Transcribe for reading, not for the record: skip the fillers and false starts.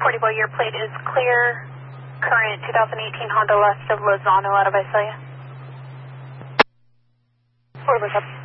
Portable, your plate is clear. Current 2018 Honda Lust of Lozano out of Visalia. Portable,